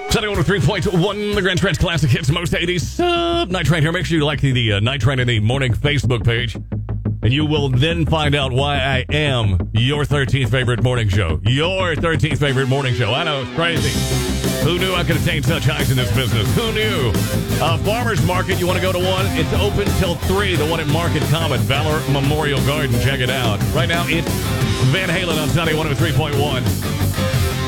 Sunday 103.1, the Grand Trans Classic Hits, most 80s. Night Train here. Make sure you like the Night Train in the morning Facebook page. And you will then find out why I am your 13th favorite morning show. Your 13th favorite morning show. I know, it's crazy. Who knew I could attain such heights in this business? Who knew? Farmers Market, you want to go to one? It's open till 3, the one at Market Common, Valor Memorial Garden. Check it out. Right now, it's Van Halen on Sunday 103.1.